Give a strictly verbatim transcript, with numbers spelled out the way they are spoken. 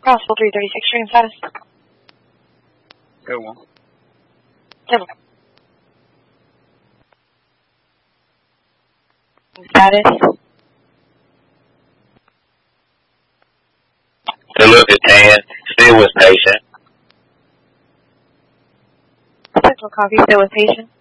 Gospel three thirty-six, stream status. Go one. Double. Status. To look at ten, still with patient. Central copy, still with patient.